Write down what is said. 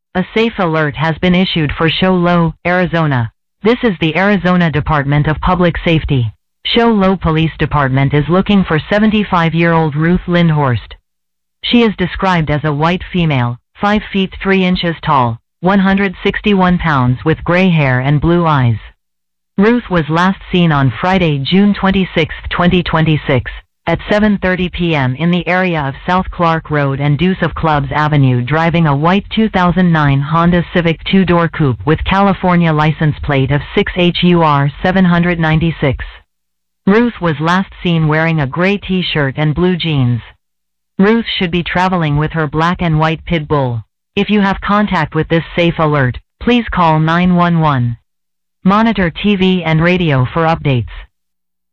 A safe alert has been issued for Show Low, Arizona. This is the Arizona Department of Public Safety. Show Low Police Department is looking for 75-year-old Ruth Lindhorst. She is described as a white female, 5 feet 3 inches tall, 161 pounds with gray hair and blue eyes. Ruth was last seen on Friday, June 26, 2026, at 7:30 p.m. in the area of South Clark Road and Deuce of Clubs Avenue driving a white 2009 Honda Civic 2-door coupe with California license plate of 6HUR 796. Ruth was last seen wearing a gray t-shirt and blue jeans. Ruth should be traveling with her black and white pit bull. If you have contact with this safe alert, please call 911. Monitor TV and radio for updates.